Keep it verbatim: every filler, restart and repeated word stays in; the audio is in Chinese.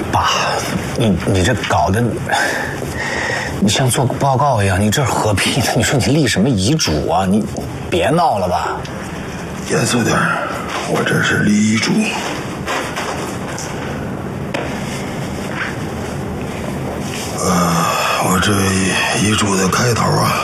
爸，你你这搞得，你像做报告一样，你这是何必呢？你说你立什么遗嘱啊？你别闹了吧。 严肃点，我这是立遗嘱。呃，我这遗嘱的开头啊。